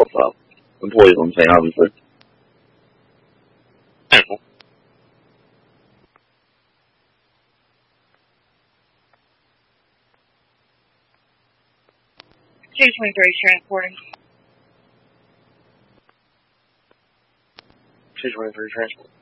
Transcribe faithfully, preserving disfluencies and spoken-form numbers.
up. Employees, I'm saying, obviously. Cool. two twenty-three transporting. two twenty-three transport.